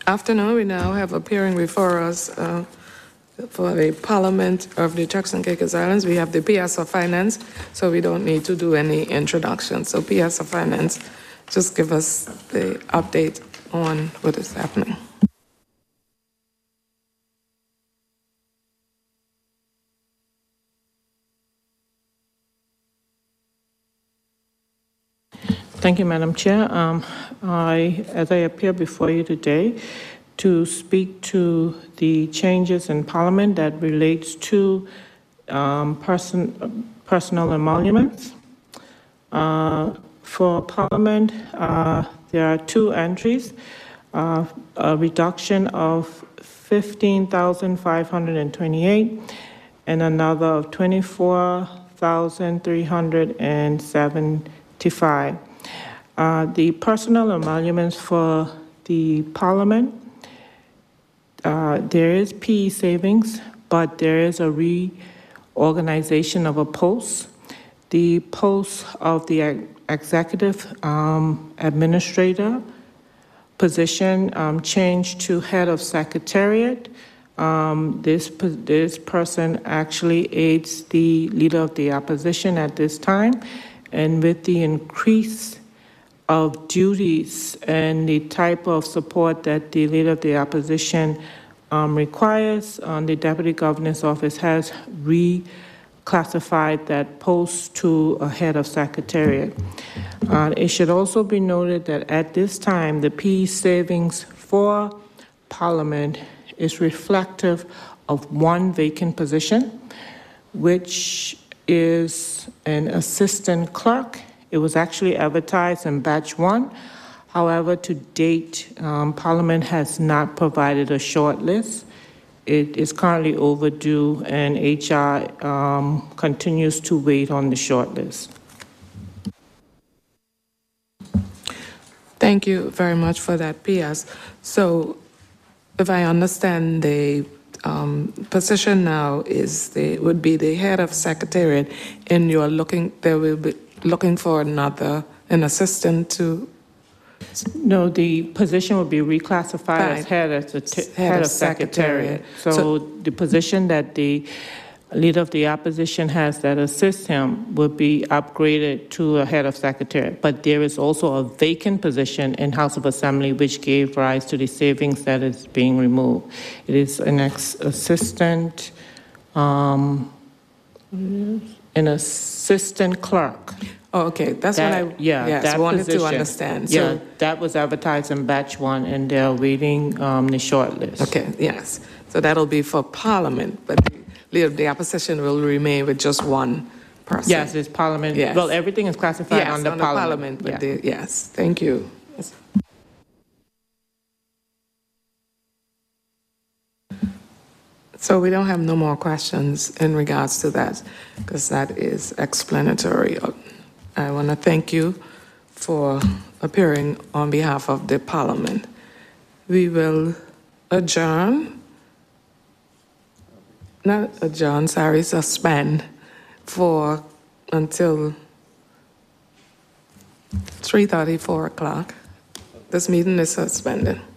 afternoon. We now have appearing before us for the Parliament of the Turks and Caicos Islands. We have the PS of Finance, so we don't need to do any introduction. So PS of Finance, just give us the update on what is happening. Thank you, Madam Chair. As I appear before you today to speak to the changes in Parliament that relates to personal emoluments. For Parliament, there are two entries, a reduction of 15,528 and another of 24,375. The personal emoluments for the Parliament, there is PE savings, but there is a reorganization of a post. The post of the executive administrator position changed to head of secretariat. This person actually aids the leader of the opposition at this time, and with the increase of duties and the type of support that the leader of the opposition requires, the Deputy Governor's Office has reclassified that post to a head of secretariat. It should also be noted that at this time, the PE savings for Parliament is reflective of one vacant position, which is an assistant clerk. It was actually advertised in batch 1. However, to date, Parliament has not provided a short list. It is currently overdue, and HR continues to wait on the short list. Thank you very much for that, PS. So, if I understand, the position now would be the head of secretariat, and you are looking for an assistant to. No, the position will be reclassified as head of secretariat. So the position that the leader of the opposition has that assists him will be upgraded to a head of secretariat. But there is also a vacant position in House of Assembly which gave rise to the savings that is being removed. It is an assistant, an assistant clerk. Oh, okay, that's what I wanted to understand. So that was advertised in batch 1, and they're waiting the short list. Okay, yes. So that'll be for Parliament, but the leader of the opposition will remain with just one person. Yes, it's Parliament. Yes. Well, everything is classified under Parliament. But yes, thank you. Yes. So we don't have no more questions in regards to that, because that is explanatory. I want to thank you for appearing on behalf of the Parliament. We will suspend until 3:34 o'clock. This meeting is suspended.